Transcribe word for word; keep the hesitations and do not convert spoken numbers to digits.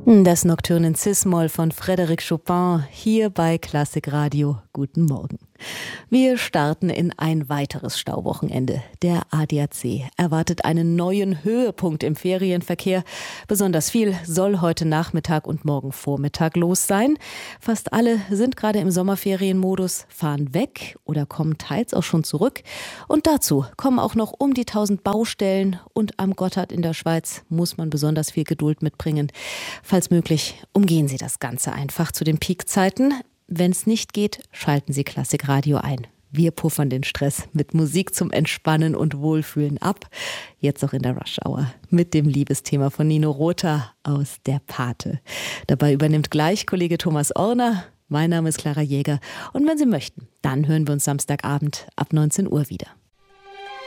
Das Nocturne in Cis-Moll von Frédéric Chopin hier bei Klassikradio. Guten Morgen. Wir starten in ein weiteres Stauwochenende. Der A D A C erwartet einen neuen Höhepunkt im Ferienverkehr. Besonders viel soll heute Nachmittag und morgen Vormittag los sein. Fast alle sind gerade im Sommerferienmodus, fahren weg oder kommen teils auch schon zurück. Und dazu kommen auch noch um die tausend Baustellen. Und am Gotthard in der Schweiz muss man besonders viel Geduld mitbringen. Falls möglich, umgehen Sie das Ganze einfach zu den Peakzeiten. Wenn es nicht geht, schalten Sie Klassikradio ein. Wir puffern den Stress mit Musik zum Entspannen und Wohlfühlen ab. Jetzt auch in der Rush Hour mit dem Liebesthema von Nino Rota aus Der Pate. Dabei übernimmt gleich Kollege Thomas Orner. Mein Name ist Clara Jäger. Und wenn Sie möchten, dann hören wir uns Samstagabend ab neunzehn Uhr wieder.